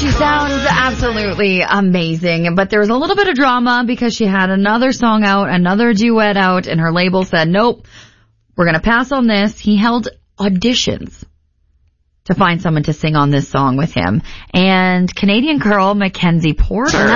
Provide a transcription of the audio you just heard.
She sounds absolutely amazing, but there was a little bit of drama because she had another song out, another duet out, and her label said, nope, we're going to pass on this. He held auditions to find someone to sing on this song with him. And Canadian girl Mackenzie Porter